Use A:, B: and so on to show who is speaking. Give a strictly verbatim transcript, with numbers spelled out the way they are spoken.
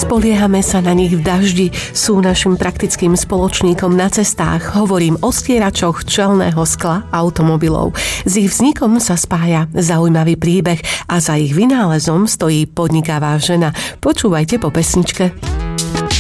A: Spoliehame sa na nich v daždi, sú našim praktickým spoločníkom na cestách. Hovorím o stieračoch čelného skla automobilov. S ich vznikom sa spája zaujímavý príbeh a za ich vynálezom stojí podnikavá žena. Počúvajte po pesničke.